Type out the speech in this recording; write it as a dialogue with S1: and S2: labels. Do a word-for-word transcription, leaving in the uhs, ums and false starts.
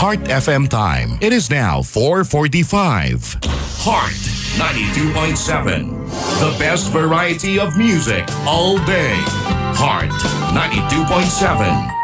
S1: Heart F M time. It is now four forty-five. Heart ninety-two point seven. The best variety of music all day. Heart ninety-two point seven.